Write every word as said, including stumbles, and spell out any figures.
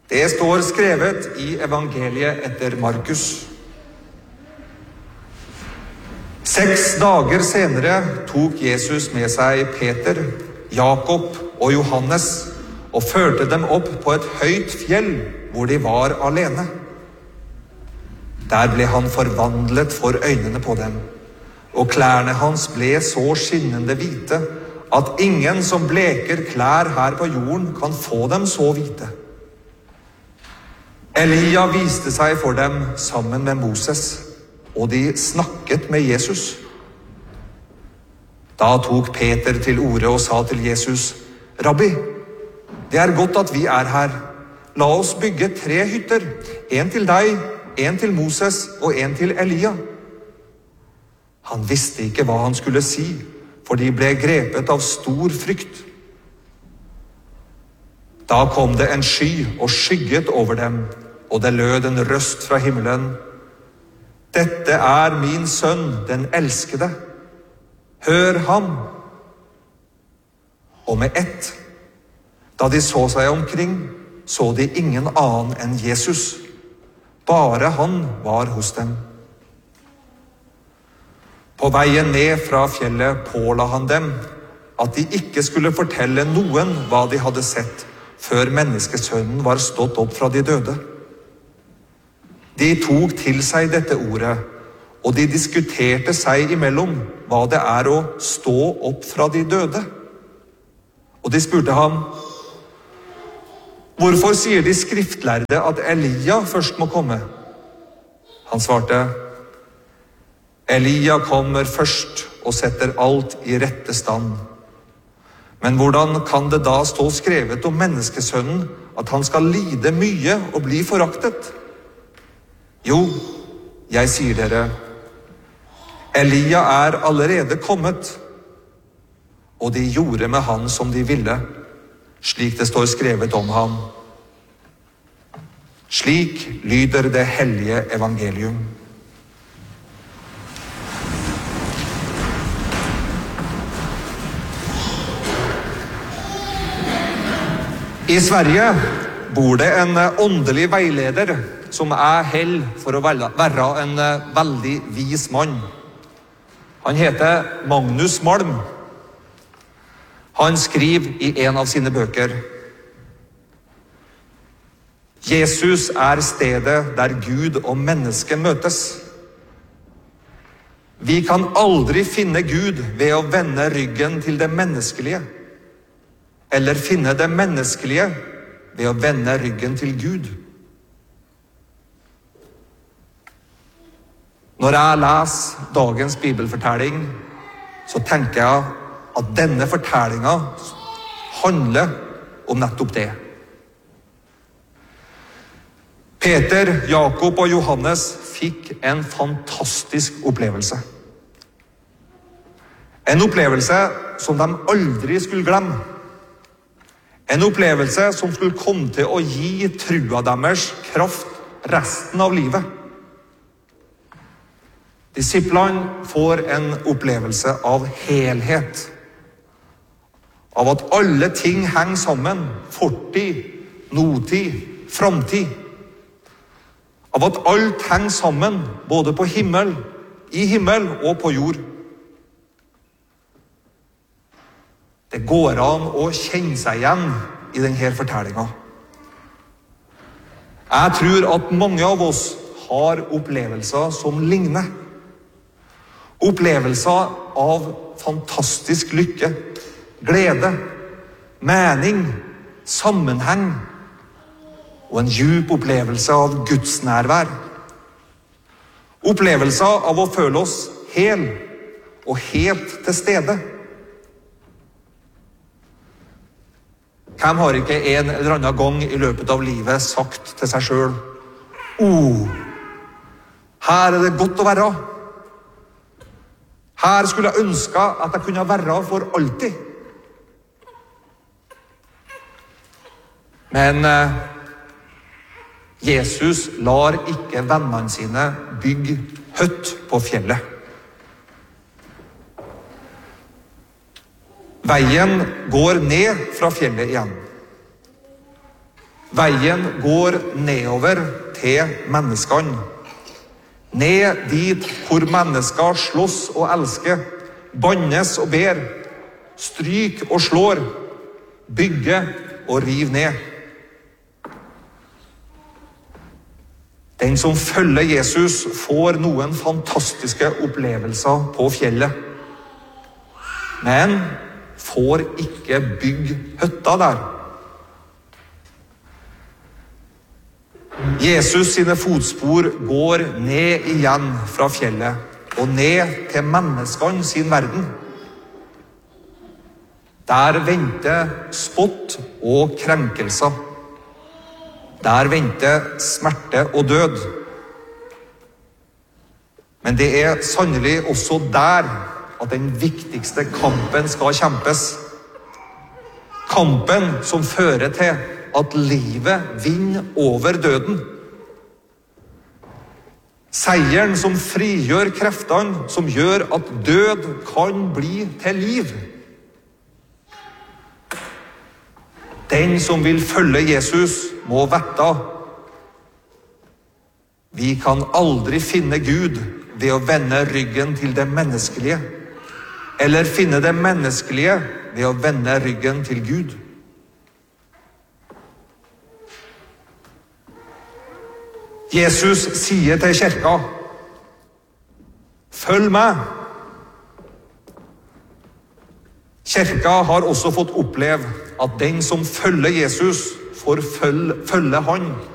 Det står skrevet i evangeliet etter Markus. Seks dager senere tok Jesus med seg Peter, Jakob og Johannes og førte dem opp på et høyt fjell hvor de var alene. Der ble han forvandlet for øynene på dem, og klærne hans ble så skinnende hvite at ingen som bleker klær her på jorden kan få dem så hvite. Elia viste seg for dem sammen med Moses, og de snakket med Jesus. Da tok Peter til orde og sa til Jesus: «Rabbi, det er godt at vi er her. La oss bygge tre hytter, en til deg, en til Moses og en til Elia.» Han visste ikke hva han skulle si, for de ble grepet av stor frykt. Da kom det en sky og skygget over dem, og det lød en røst fra himmelen: «Dette er min sønn, den elskede. Hør ham!» Og med ett, da de så seg omkring, så de ingen annen enn Jesus. Bare han var hos dem. På veien ned fra fjellet påla han dem at de ikke skulle fortelle noen hva de hadde sett, før menneskesønnen var stått opp fra de døde. De tok til seg dette ordet, og de diskuterte seg imellom hva det er å stå opp fra de døde. Og de spurte ham: «Hvorfor sier de skriftlærde at Elia først må komme?» Han svarte: «Elia kommer først og setter alt i rette stand. Men hvordan kan det da stå skrevet om menneskesønnen at han skal lide mye og bli foraktet? Jo, jeg sier dere, Elia er allerede kommet, og de gjorde med han som de ville, slik det står skrevet om ham. Slik lyder det hellige evangelium. I Sverige bor det en åndelig veileder som er hell for å være en veldig vis mann. Han heter Magnus Malm. Han skriver i en av sine bøker: Jesus er stedet der Gud og menneske møtes. Vi kan aldri finne Gud ved å vende ryggen til det menneskelige, eller finne det menneskelige ved å vende ryggen til Gud. Når jeg leser dagens bibelfortelling, så tenker jeg at denne fortellingen handler om nettopp det. Peter, Jakob og Johannes fikk en fantastisk opplevelse. En opplevelse som de aldri skulle glemme. En opplevelse som skulle komme til å gi trua deres kraft resten av livet. Disiplene får en opplevelse av helhet. Av at alle ting henger sammen. Fortid, nåtid, framtid. Av at alt henger sammen, både på himmel, i himmel og på jord. Det går an å kjenne seg igjen i denne fortellingen. Jeg tror at mange av oss har opplevelser som ligner. Opplevelser av fantastisk lykke, glede, mening, sammenheng og en djup opplevelse av Guds nærvær. Opplevelser av å føle oss hel og helt til stede. Hvem har ikke en eller annen gang i løpet av livet sagt til seg selv: «Åh, her er det godt å være. Her skulle jeg ønske at jeg kunne være for alltid.» Men eh, Jesus lar ikke vennene sine bygge hytte på fjellet. Veien går ned fra fjellet igjen. Veien går nedover til menneskene. Ned dit hvor mennesker slåss og elsker, bannes og ber, stryk og slår, bygge og riv ned. Den som følger Jesus får noen fantastiske opplevelser på fjellet, men får ikke bygge hytta der. Jesus sine fotspor går ned igjen fra fjellet og ned til menneskene sin verden. Der venter spott og krenkelser. Der venter smerte og død. Men det er sannelig også der at den viktigste kampen skal kjempes. Kampen som fører til at livet vinner over døden. Seieren som frigjør kreftene, som gjør at død kan bli til liv. Den som vil følge Jesus, må vite: vi kan aldri finne Gud ved å vende ryggen til det menneskelige, eller finne det menneskelige ved å vende ryggen til Gud. Jesus sier til kirka: følg meg. Kirka har også fått oppleve at den som følger Jesus, får følge, følge han